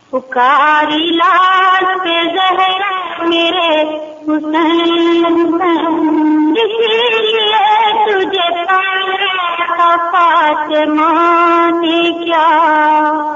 पुकारी लाल पे ज़हरा मेरे हुसैन, इसीलिए तुझे पाया था फातिमा ने क्या।